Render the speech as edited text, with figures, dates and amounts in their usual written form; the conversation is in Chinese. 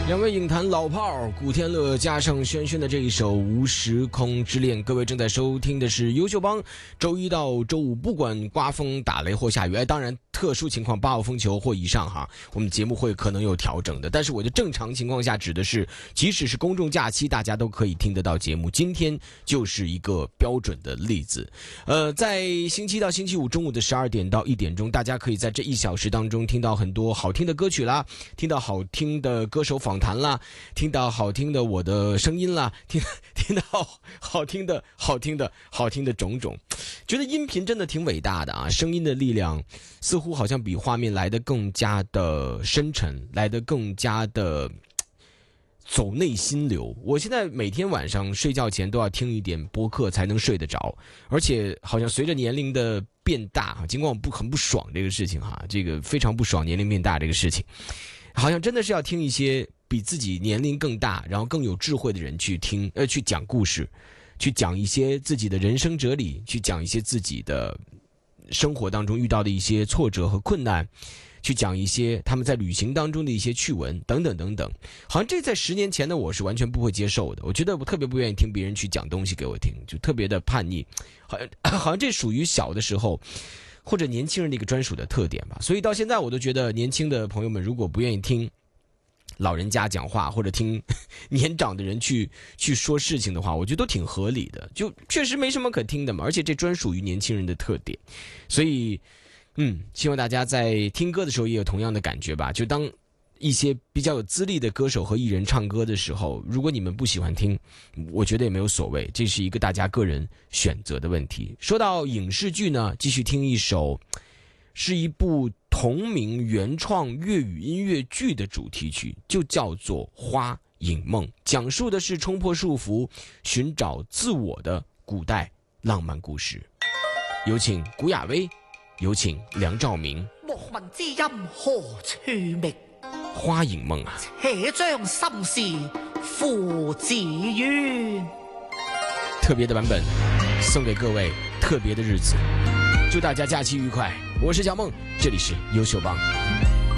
两位影坛老炮古天乐加上轩轩的这一首《无时空之恋》，各位正在收听的是优秀帮，周一到周五不管刮风打雷或下雨，当然特殊情况8号风球或以上哈，我们节目会可能有调整的，但是我的正常情况下指的是即使是公众假期大家都可以听得到节目，今天就是一个标准的例子。在星期一到星期五中午的12点到1点钟，大家可以在这1小时当中听到很多好听的歌曲啦，听到好听的歌手访谈啦，听到好听的我的声音啦，听到好听的种种，觉得音频真的挺伟大的啊！声音的力量似乎好像比画面来得更加的深沉，来得更加的走内心流。我现在每天晚上睡觉前都要听一点播客才能睡得着，而且好像随着年龄的变大，尽管我很不爽这个事情哈，这个非常不爽年龄变大这个事情，好像真的是要听一些比自己年龄更大，然后更有智慧的人去听，去讲故事，去讲一些自己的人生哲理，去讲一些自己的生活当中遇到的一些挫折和困难，去讲一些他们在旅行当中的一些趣闻等等等等。好像这在10年前的我是完全不会接受的，我觉得我特别不愿意听别人去讲东西给我听，就特别的叛逆，好像这属于小的时候或者年轻人的一个专属的特点吧。所以到现在我都觉得年轻的朋友们如果不愿意听老人家讲话，或者听年长的人去说事情的话，我觉得都挺合理的，就确实没什么可听的嘛，而且这专属于年轻人的特点。所以希望大家在听歌的时候也有同样的感觉吧，就当一些比较有资历的歌手和艺人唱歌的时候，如果你们不喜欢听，我觉得也没有所谓，这是一个大家个人选择的问题。说到影视剧呢，继续听一首是一部同名原创粤语音乐剧的主题曲，就叫做《花影梦》，讲述的是冲破束缚寻找自我的古代浪漫故事。有请古雅薇，有请梁兆明。 莫问知音何处觅， 花影梦啊， 且将心事付自愿。 特别的版本送给各位，特别的日子，祝大家假期愉快。我是小梦，这里是优秀帮。